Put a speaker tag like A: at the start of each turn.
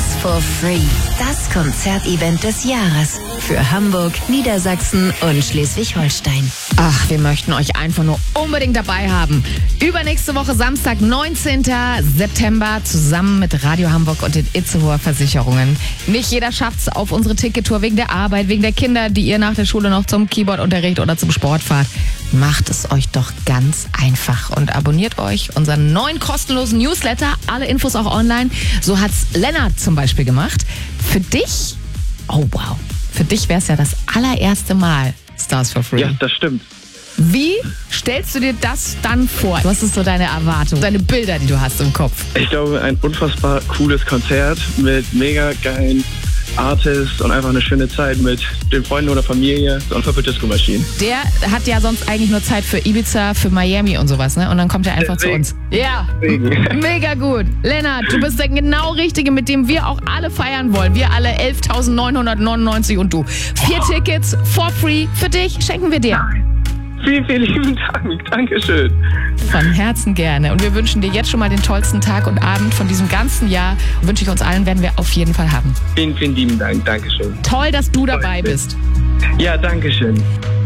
A: for Free. Das Konzertevent des Jahres. Für Hamburg, Niedersachsen und Schleswig-Holstein.
B: Ach, wir möchten euch einfach nur unbedingt dabei haben. Übernächste Woche Samstag, 19. September, zusammen mit Radio Hamburg und den Itzehoer Versicherungen. Nicht jeder schafft's auf unsere Tickettour wegen der Arbeit, wegen der Kinder, die ihr nach der Schule noch zum Keyboardunterricht oder zum Sport fahrt. Macht es euch doch ganz einfach und abonniert euch unseren neuen kostenlosen Newsletter. Alle Infos auch online. So hat's Lennart zum Beispiel gemacht. Für dich, oh wow, für dich wäre es ja das allererste Mal Stars for Free.
C: Ja, das stimmt.
B: Wie stellst du dir das dann vor? Was ist so deine Erwartung, deine Bilder, die du hast im Kopf?
C: Ich glaube, ein unfassbar cooles Konzert mit mega geilen Artists und einfach eine schöne Zeit mit den Freunden oder Familie und Purple Disco Machine.
B: Der hat ja sonst eigentlich nur Zeit für Ibiza, für Miami und sowas, ne? Und dann kommt er einfach
C: Deswegen.
B: zu uns. Ja, mega gut. Lennart, du bist der genau Richtige, mit dem wir auch alle feiern wollen. Wir alle 11.999 und du. 4 Tickets for free für dich schenken wir dir.
C: Vielen, vielen lieben Dank. Dankeschön.
B: Von Herzen gerne. Und wir wünschen dir jetzt schon mal den tollsten Tag und Abend von diesem ganzen Jahr. Wünsche ich uns allen, werden wir auf jeden Fall haben.
C: Vielen, vielen lieben Dank. Dankeschön.
B: Toll, dass du dabei bist.
C: Ja, Dankeschön.